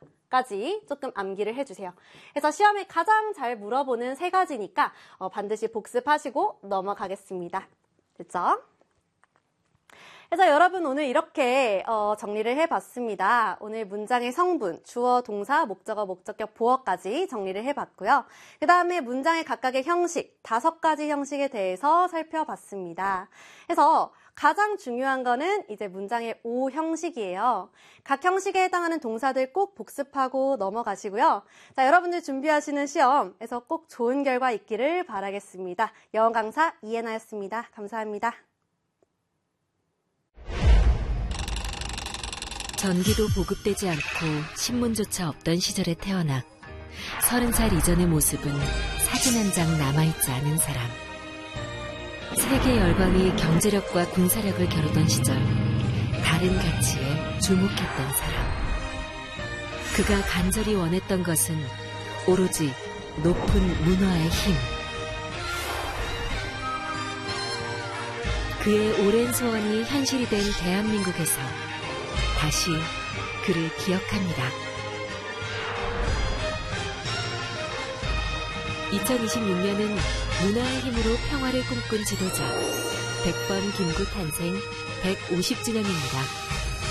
까지 조금 암기를 해주세요. 그래서 시험에 가장 잘 물어보는 3가지니까 반드시 복습하시고 넘어가겠습니다. 됐죠? 그래서 여러분 오늘 이렇게 정리를 해봤습니다. 오늘 문장의 성분, 주어, 동사, 목적어, 목적격, 보어까지 정리를 해봤고요. 그 다음에 문장의 각각의 형식, 5가지 형식에 대해서 살펴봤습니다. 그래서 가장 중요한 거는 이제 문장의 5형식이에요. 각 형식에 해당하는 동사들 꼭 복습하고 넘어가시고요. 자, 여러분들 준비하시는 시험에서 꼭 좋은 결과 있기를 바라겠습니다. 영어 강사 이혜나였습니다. 감사합니다. 전기도 보급되지 않고 신문조차 없던 시절에 태어나 30살 이전의 모습은 사진 한 장 남아있지 않은 사람. 세계 열강이 경제력과 군사력을 겨루던 시절 다른 가치에 주목했던 사람. 그가 간절히 원했던 것은 오로지 높은 문화의 힘. 그의 오랜 소원이 현실이 된 대한민국에서 다시 그를 기억합니다. 2026년은 문화의 힘으로 평화를 꿈꾼 지도자 100번 김구 탄생 150주년입니다.